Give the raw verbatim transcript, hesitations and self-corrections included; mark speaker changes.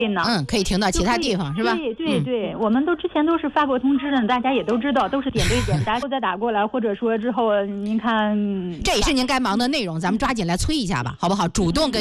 Speaker 1: 呢。
Speaker 2: 嗯，可以停到其他地方是吧？
Speaker 1: 对对对、嗯，我们都之前都是发过通知的，大家也都知道，都是点对点，大家都再打过来，或者说之后您看，
Speaker 2: 这也是您该忙的内容，咱们抓紧来催一下吧，好不好？主动跟